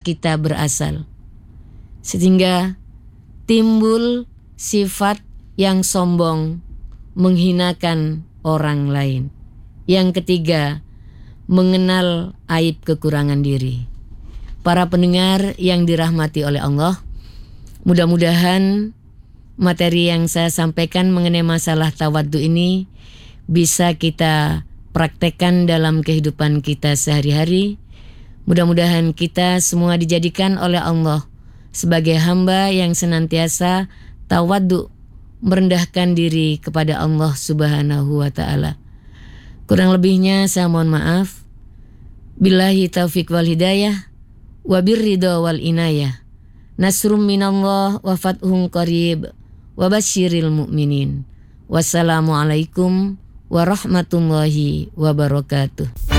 kita berasal. Sehingga timbul sifat yang sombong, menghinakan orang lain. Yang ketiga, mengenal aib kekurangan diri. Para pendengar yang dirahmati oleh Allah, mudah-mudahan materi yang saya sampaikan mengenai masalah tawaddu ini bisa kita praktekkan dalam kehidupan kita sehari-hari. Mudah-mudahan kita semua dijadikan oleh Allah sebagai hamba yang senantiasa tawaddu, merendahkan diri kepada Allah Subhanahu wa ta'ala. Kurang lebihnya saya mohon maaf. Billahi taufiq wal hidayah wa birridha wal inayah. Nasrum minallah wa fathun qarib wa basyiril mu'minin. Wassalamualaikum warahmatullahi wabarakatuh.